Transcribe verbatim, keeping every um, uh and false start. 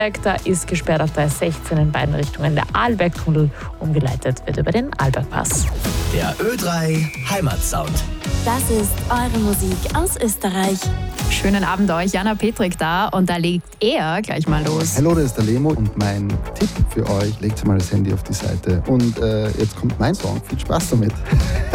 Da ist gesperrt auf der A sechzehn in beiden Richtungen. Der Arlbergtunnel umgeleitet wird über den Arlbergpass. Der Ö drei Heimatsound. Das ist eure Musik aus Österreich. Schönen Abend euch, Jana Petrik da und da legt er gleich mal los. Hallo, das ist der Lemo und mein Tipp für euch, legt mal das Handy auf die Seite und äh, jetzt kommt mein Song. Viel Spaß damit.